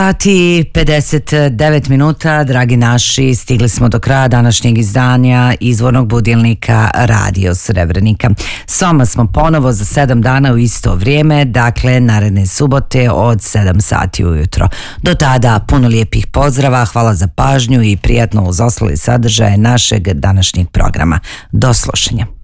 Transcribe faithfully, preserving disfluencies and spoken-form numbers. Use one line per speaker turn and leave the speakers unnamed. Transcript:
Sati pedeset devet minuta, dragi naši, stigli smo do kraja današnjeg izdanja izvornog budilnika Radio Srebrenika. S vama smo ponovo za sedam dana u isto vrijeme, dakle naredne subote od sedam sati ujutro. Do tada puno lijepih pozdrava, hvala za pažnju i prijatno uz ostale sadržaje našeg današnjeg programa. Do slušanja.